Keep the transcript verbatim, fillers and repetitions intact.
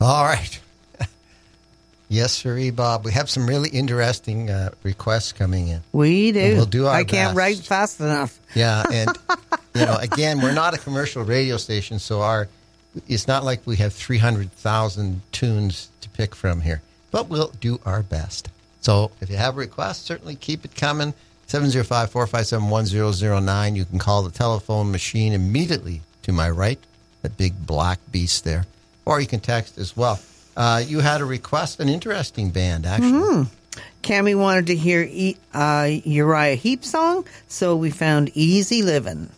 All right. Yes, sir, Bob. We have some really interesting uh, requests coming in. We do. And we'll do our I can't best. write fast enough. Yeah, and you know, again, we're not a commercial radio station, so our it's not like we have three hundred thousand tunes to pick from here. But we'll do our best. So if you have a request, certainly keep it coming. seven oh five, four five seven, one oh oh nine. You can call the telephone machine immediately to my right, that big black beast there. Or you can text as well. Uh, you had a request, an interesting band, actually. Mm-hmm. Cammie wanted to hear e- uh, Uriah Heep song, so we found Easy Livin'.